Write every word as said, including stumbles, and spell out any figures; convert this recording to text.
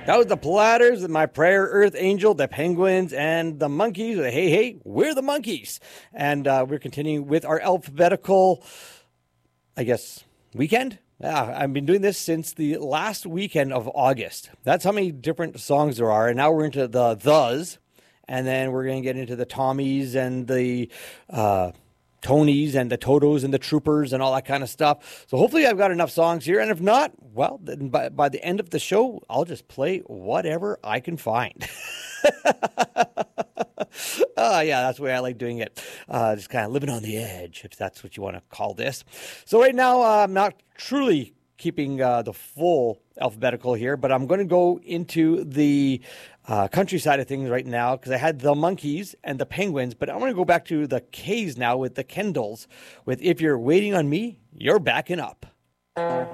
That was the Platters, my Prayer Earth Angel, the Penguins, and the Monkeys. Hey, hey, we're the Monkeys. And uh, we're continuing with our alphabetical, I guess, weekend. Yeah, I've been doing this since the last weekend of August. That's how many different songs there are. And now we're into the thes. And then we're going to get into the Tommies and the uh, Tonys and the Totos and the Troopers and all that kind of stuff. So hopefully I've got enough songs here. And if not, well, then by, by the end of the show, I'll just play whatever I can find. Oh, yeah, that's the way I like doing it. Uh, just kind of living on the edge, if that's what you want to call this. So right now, uh, I'm not truly keeping uh, the full alphabetical here, but I'm going to go into the uh, country side of things right now because I had the Monkeys and the Penguins, but I'm going to go back to the K's now with the Kendalls with If You're Waiting on Me, You're Backing Up.